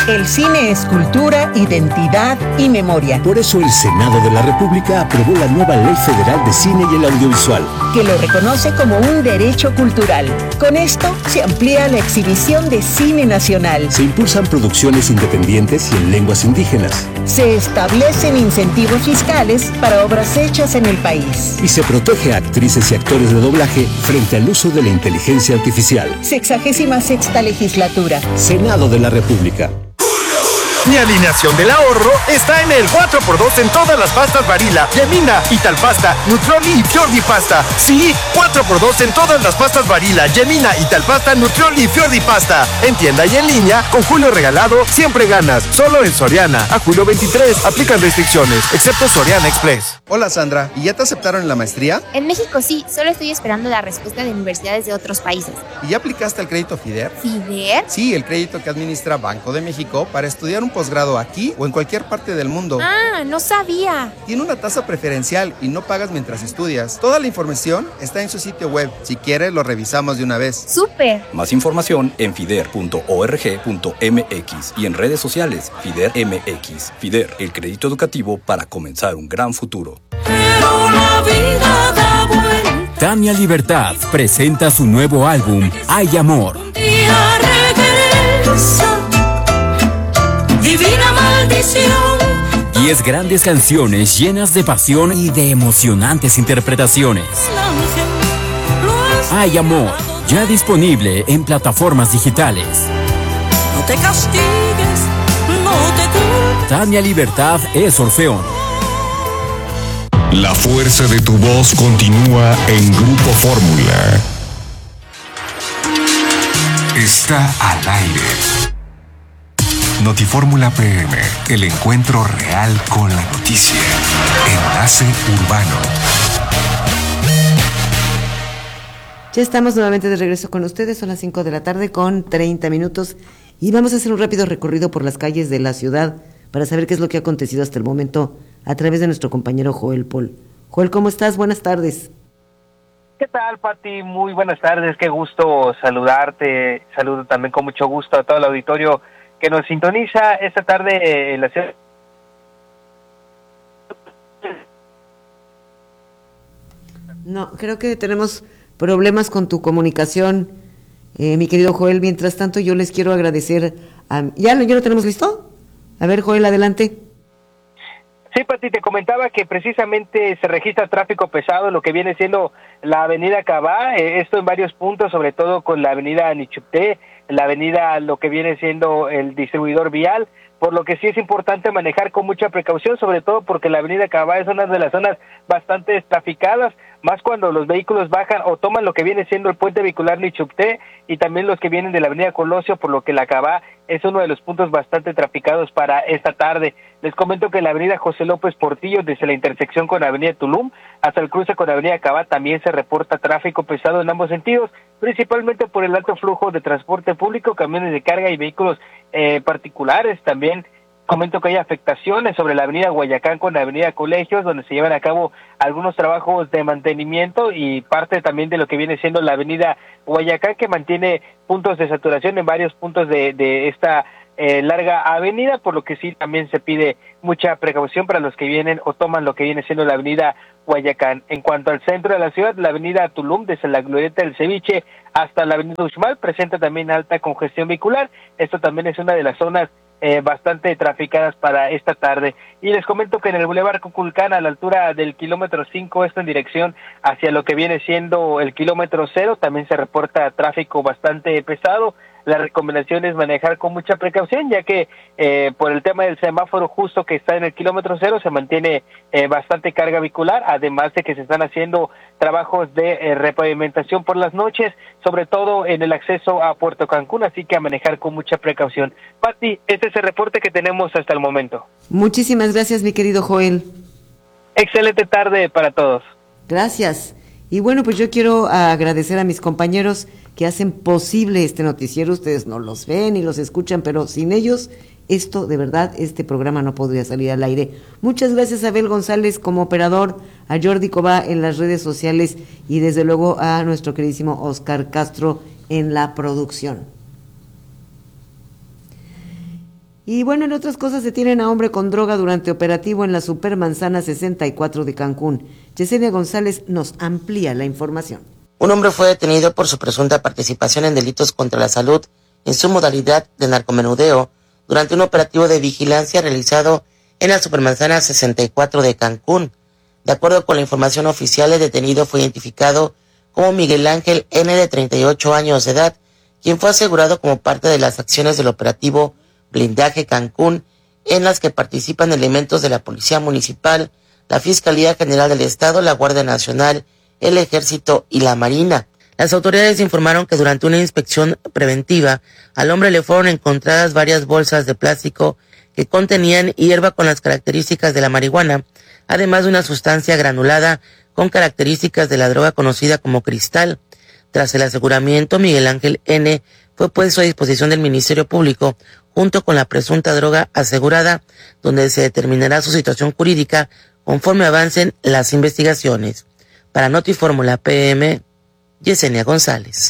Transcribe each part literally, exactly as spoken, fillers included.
El cine es cultura, identidad y memoria. Por eso el Senado de la República aprobó la nueva Ley Federal de Cine y el Audiovisual, que lo reconoce como un derecho cultural. Con esto se amplía la exhibición de cine nacional. Se impulsan producciones independientes y en lenguas indígenas. Se establecen incentivos fiscales para obras hechas en el país. Y se protege a actrices y actores de doblaje frente al uso de la inteligencia artificial. Sexagésima sexta legislatura. Senado de la República. Mi alineación del ahorro está en el cuatro por dos en todas las pastas Barilla, Yemina, Italpasta, Nutrioli y Fiordi Pasta. Sí, cuatro por dos en todas las pastas Barilla, Yemina, Italpasta, Nutrioli y Fiordi Pasta. En tienda y en línea, con Julio Regalado, siempre ganas. Solo en Soriana. A julio veintitrés, aplican restricciones, excepto Soriana Express. Hola Sandra, ¿y ya te aceptaron en la maestría? En México sí, solo estoy esperando la respuesta de universidades de otros países. ¿Y ya aplicaste el crédito FIDER? ¿FIDER? Sí, el crédito que administra Banco de México para estudiar un posgrado aquí o en cualquier parte del mundo. Ah, no sabía. Tiene una tasa preferencial y no pagas mientras estudias. Toda la información está en su sitio web. Si quieres, lo revisamos de una vez. ¡Súper! Más información en fider punto org punto mx y en redes sociales FIDER M X. FIDER, el crédito educativo para comenzar un gran futuro. Pero la vida da vuelta. Tania Libertad presenta su nuevo álbum Hay Amor. Un día regresa. Divina maldición. Diez grandes canciones llenas de pasión y de emocionantes interpretaciones. Hay Amor, ya disponible en plataformas digitales. No te castigues, no te culpes. Tania Libertad es Orfeón. La fuerza de tu voz continúa en Grupo Fórmula. Está al aire. Notifórmula P M, el encuentro real con la noticia. Enlace Urbano. Ya estamos nuevamente de regreso con ustedes, son las cinco de la tarde con treinta minutos y vamos a hacer un rápido recorrido por las calles de la ciudad para saber qué es lo que ha acontecido hasta el momento a través de nuestro compañero Joel Paul. Joel, ¿cómo estás? Buenas tardes. ¿Qué tal, Pati? Muy buenas tardes, qué gusto saludarte. Saludo también con mucho gusto a todo el auditorio que nos sintoniza esta tarde en la ciudad. No, creo que tenemos problemas con tu comunicación, eh, mi querido Joel. Mientras tanto, yo les quiero agradecer. A... ¿Ya, ¿Ya lo tenemos listo? A ver, Joel, adelante. Sí, Pati, te comentaba que precisamente se registra tráfico pesado en lo que viene siendo la avenida Cabá, eh, esto en varios puntos, sobre todo con la avenida Nichupté, la avenida, lo que viene siendo el distribuidor vial, por lo que sí es importante manejar con mucha precaución, sobre todo porque la avenida Cabá es una de las zonas bastante traficadas, más cuando los vehículos bajan o toman lo que viene siendo el puente vehicular Nichupté y también los que vienen de la avenida Colosio, por lo que la Cabá es uno de los puntos bastante traficados para esta tarde. Les comento que la avenida José López Portillo, desde la intersección con la avenida Tulum hasta el cruce con la avenida Cabá, también se reporta tráfico pesado en ambos sentidos, principalmente por el alto flujo de transporte público, camiones de carga y vehículos eh, particulares. También comento que hay afectaciones sobre la avenida Guayacán con la avenida Colegios, donde se llevan a cabo algunos trabajos de mantenimiento y parte también de lo que viene siendo la avenida Guayacán, que mantiene puntos de saturación en varios puntos de, de esta eh, larga avenida, por lo que sí también se pide mucha precaución para los que vienen o toman lo que viene siendo la avenida Guayacán. En cuanto al centro de la ciudad, la avenida Tulum, desde la Glorieta del Ceviche hasta la avenida Uxmal, presenta también alta congestión vehicular. Esto también es una de las zonas Eh, bastante traficadas para esta tarde. Y les comento que en el Boulevard Cuculcán, a la altura del kilómetro cinco, esto en dirección hacia lo que viene siendo el kilómetro cero, también se reporta tráfico bastante pesado. La recomendación es manejar con mucha precaución, ya que eh, por el tema del semáforo justo que está en el kilómetro cero se mantiene eh, bastante carga vehicular, además de que se están haciendo trabajos de eh, repavimentación por las noches, sobre todo en el acceso a Puerto Cancún, así que a manejar con mucha precaución. Pati, este es el reporte que tenemos hasta el momento. Muchísimas gracias, mi querido Joel. Excelente tarde para todos. Gracias. Y bueno, pues yo quiero agradecer a mis compañeros que hacen posible este noticiero. Ustedes no los ven ni los escuchan, pero sin ellos, esto de verdad, este programa no podría salir al aire. Muchas gracias a Abel González como operador, a Jordi Cobá en las redes sociales y desde luego a nuestro queridísimo Oscar Castro en la producción. Y bueno, en otras cosas, detienen a hombre con droga durante operativo en la Supermanzana sesenta y cuatro de Cancún. Yesenia González nos amplía la información. Un hombre fue detenido por su presunta participación en delitos contra la salud en su modalidad de narcomenudeo durante un operativo de vigilancia realizado en la Supermanzana sesenta y cuatro de Cancún. De acuerdo con la información oficial, el detenido fue identificado como Miguel Ángel N., de treinta y ocho años de edad, quien fue asegurado como parte de las acciones del operativo Blindaje Cancún, en las que participan elementos de la Policía Municipal, la Fiscalía General del Estado, la Guardia Nacional, el Ejército y la Marina. Las autoridades informaron que durante una inspección preventiva, al hombre le fueron encontradas varias bolsas de plástico que contenían hierba con las características de la marihuana, además de una sustancia granulada con características de la droga conocida como cristal. Tras el aseguramiento, Miguel Ángel N. fue puesto a disposición del Ministerio Público junto con la presunta droga asegurada, donde se determinará su situación jurídica conforme avancen las investigaciones. Para Notifórmula P M, Yesenia González.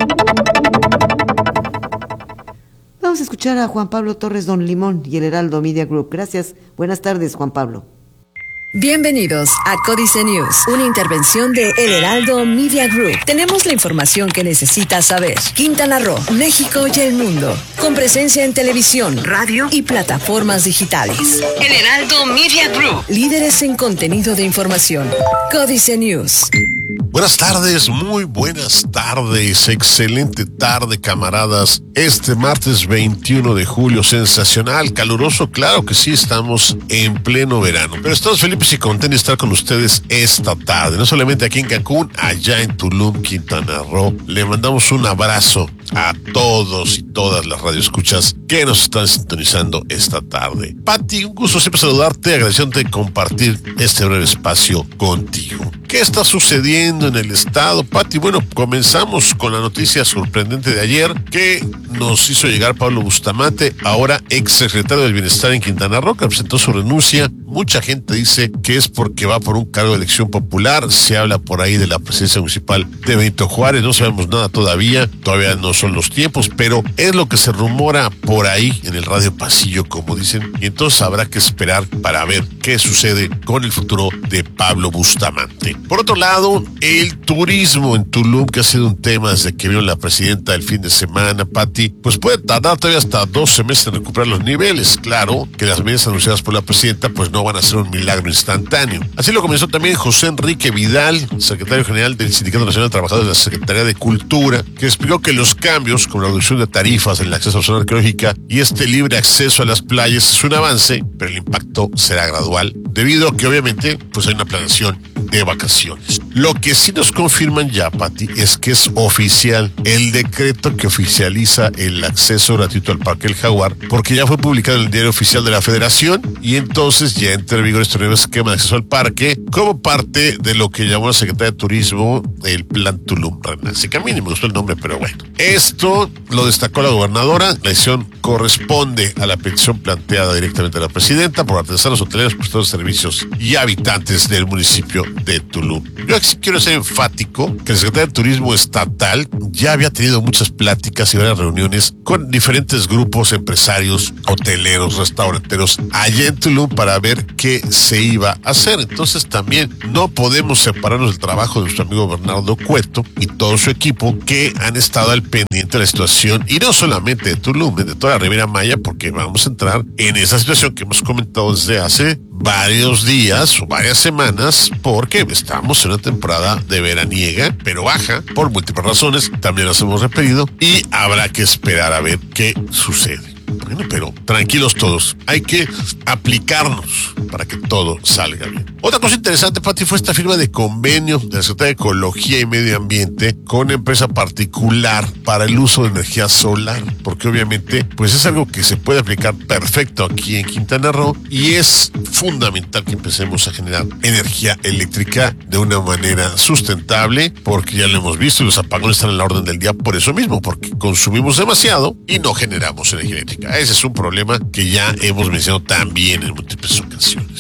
Vamos a escuchar a Juan Pablo Torres Don Limón y el Heraldo Media Group. Gracias. Buenas tardes, Juan Pablo. Bienvenidos a Códice News, una intervención de El Heraldo Media Group. Tenemos la información que necesitas saber. Quintana Roo, México y el mundo, con presencia en televisión, radio y plataformas digitales. El Heraldo Media Group, líderes en contenido de información. Códice News. Buenas tardes, muy buenas tardes, excelente tarde, camaradas. Este martes veintiuno de julio, sensacional, caluroso, claro que sí, estamos en pleno verano. Pero estamos felices y contentos de estar con ustedes esta tarde, no solamente aquí en Cancún, allá en Tulum, Quintana Roo. Le mandamos un abrazo a todos y todas las radioescuchas que nos están sintonizando esta tarde. Pati, un gusto siempre saludarte, agradeciéndote compartir este breve espacio contigo. ¿Qué está sucediendo en el estado, Pati? Bueno, comenzamos con la noticia sorprendente de ayer que nos hizo llegar Pablo Bustamante, ahora ex secretario del Bienestar en Quintana Roo, que presentó su renuncia. Mucha gente dice que es porque va por un cargo de elección popular. Se habla por ahí de la presidencia municipal de Benito Juárez. No sabemos nada todavía. Todavía no son los tiempos, pero es lo que se rumora por ahí en el radio pasillo, como dicen. Y entonces habrá que esperar para ver qué sucede con el futuro de Pablo Bustamante. Por otro lado, el turismo en Tulum, que ha sido un tema desde que vino la presidenta el fin de semana, Pati, pues puede tardar todavía hasta doce meses en recuperar los niveles. Claro que las medidas anunciadas por la presidenta pues no van a ser un milagro instantáneo. Así lo comenzó también José Enrique Vidal, secretario general del Sindicato Nacional de Trabajadores de la Secretaría de Cultura, que explicó que los cambios, como la reducción de tarifas en el acceso a la zona arqueológica y este libre acceso a las playas, es un avance, pero el impacto será gradual, debido a que obviamente pues hay una planeación de vacaciones. Lo que sí nos confirman ya, Pati, es que es oficial el decreto que oficializa el acceso gratuito al Parque El Jaguar, porque ya fue publicado en el Diario Oficial de la Federación y entonces ya entra en vigor este nuevo esquema de acceso al parque como parte de lo que llamó la Secretaría de Turismo el Plan Tulum Renace. Que a mí ni me gustó el nombre, pero bueno. Esto lo destacó la gobernadora. La decisión corresponde a la petición planteada directamente a la presidenta por artesanos, hoteleros, prestadores de servicios y habitantes del municipio de Tulum. Yo aquí quiero ser enfático que el secretario de Turismo Estatal ya había tenido muchas pláticas y varias reuniones con diferentes grupos empresarios, hoteleros, restauranteros allá en Tulum para ver qué se iba a hacer. Entonces también no podemos separarnos del trabajo de nuestro amigo Bernardo Cueto y todo su equipo que han estado al pendiente de la situación, y no solamente de Tulum, de toda la Riviera Maya, porque vamos a entrar en esa situación que hemos comentado desde hace varios días o varias semanas, porque estamos en una temporada de veraniega, pero baja por múltiples razones, también las hemos repetido, y habrá que esperar a ver qué sucede. Bueno, pero tranquilos todos, hay que aplicarnos para que todo salga bien. Otra cosa interesante, Pati, fue esta firma de convenio de la Secretaría de Ecología y Medio Ambiente con una empresa particular para el uso de energía solar, porque obviamente pues es algo que se puede aplicar perfecto aquí en Quintana Roo y es fundamental que empecemos a generar energía eléctrica de una manera sustentable, porque ya lo hemos visto y los apagones están en la orden del día por eso mismo, porque consumimos demasiado y no generamos energía eléctrica. Ese es un problema que ya hemos mencionado también en múltiples ocasiones.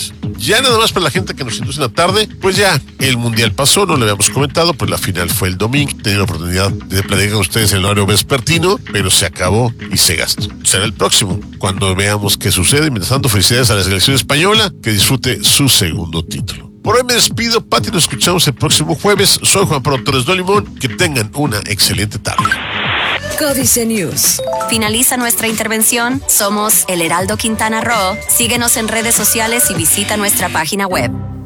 Ya nada más para la gente que nos induce en la tarde, pues ya el Mundial pasó, no lo habíamos comentado, pues la final fue el domingo. Tenía la oportunidad de platicar con ustedes en el horario vespertino, pero se acabó y se gastó. Será el próximo, cuando veamos qué sucede. Mientras tanto, felicidades a la selección española, que disfrute su segundo título. Por hoy me despido, Pati, nos escuchamos el próximo jueves. Soy Juan Pablo Torres de Limón, que tengan una excelente tarde. Códice News. Finaliza nuestra intervención. Somos El Heraldo Quintana Roo. Síguenos en redes sociales y visita nuestra página web.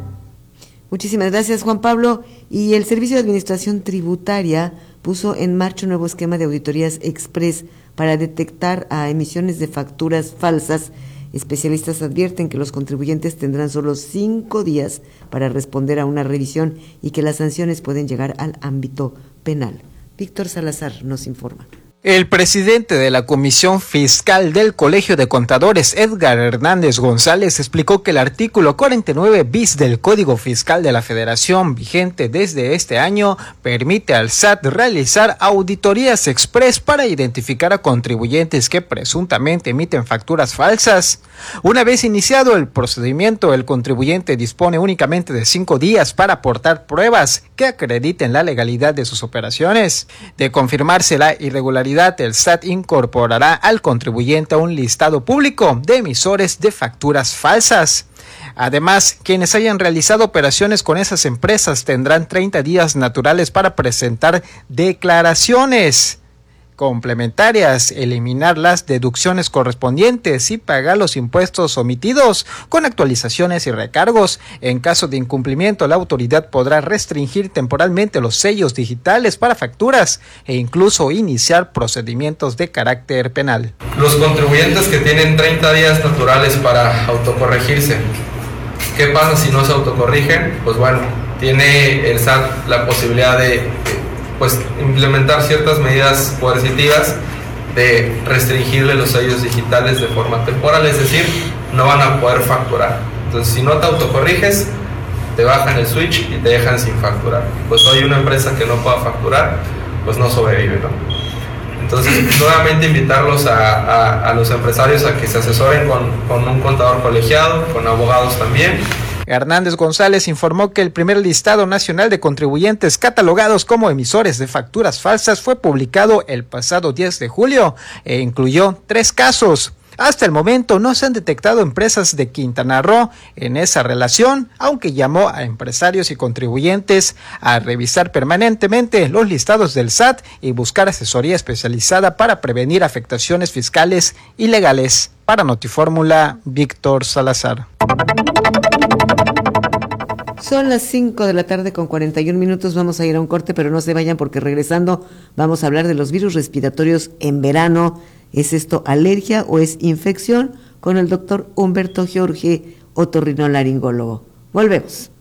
Muchísimas gracias, Juan Pablo. Y el Servicio de Administración Tributaria puso en marcha un nuevo esquema de auditorías express para detectar a emisiones de facturas falsas. Especialistas advierten que los contribuyentes tendrán solo cinco días para responder a una revisión y que las sanciones pueden llegar al ámbito penal. Víctor Salazar nos informa. El presidente de la Comisión Fiscal del Colegio de Contadores, Edgar Hernández González, explicó que el artículo cuarenta y nueve bis del Código Fiscal de la Federación, vigente desde este año, permite al S A T realizar auditorías express para identificar a contribuyentes que presuntamente emiten facturas falsas. Una vez iniciado el procedimiento, el contribuyente dispone únicamente de cinco días para aportar pruebas que acrediten la legalidad de sus operaciones. De confirmarse la irregularidad, el S A T incorporará al contribuyente a un listado público de emisores de facturas falsas. Además, quienes hayan realizado operaciones con esas empresas tendrán treinta días naturales para presentar declaraciones complementarias, eliminar las deducciones correspondientes y pagar los impuestos omitidos con actualizaciones y recargos. En caso de incumplimiento, la autoridad podrá restringir temporalmente los sellos digitales para facturas e incluso iniciar procedimientos de carácter penal. Los contribuyentes que tienen treinta días naturales para autocorregirse, ¿qué pasa si no se autocorrigen? Pues bueno, tiene el S A T la posibilidad de pues implementar ciertas medidas coercitivas de restringirle los sellos digitales de forma temporal, es decir, no van a poder facturar. Entonces, si no te autocorriges, te bajan el switch y te dejan sin facturar. Pues hoy una empresa que no pueda facturar, pues no sobrevive, ¿no? Entonces, nuevamente invitarlos a, a, a los empresarios a que se asesoren con, con un contador colegiado, con abogados también. Hernández González informó que el primer listado nacional de contribuyentes catalogados como emisores de facturas falsas fue publicado el pasado diez de julio e incluyó tres casos. Hasta el momento no se han detectado empresas de Quintana Roo en esa relación, aunque llamó a empresarios y contribuyentes a revisar permanentemente los listados del S A T y buscar asesoría especializada para prevenir afectaciones fiscales y legales. Para Notifórmula, Víctor Salazar. Son las cinco de la tarde con cuarenta y un minutos, vamos a ir a un corte, pero no se vayan porque regresando vamos a hablar de los virus respiratorios en verano. ¿Es esto alergia o es infección? Con el doctor Humberto Jorge, otorrinolaringólogo. Volvemos.